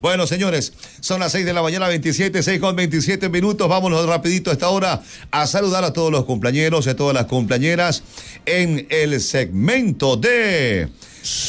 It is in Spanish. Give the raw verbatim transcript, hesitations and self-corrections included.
Bueno, señores, son las seis de la mañana, veintisiete, seis con veintisiete minutos. Vámonos rapidito a esta hora a saludar a todos los cumpleañeros y a todas las cumpleañeras en el segmento de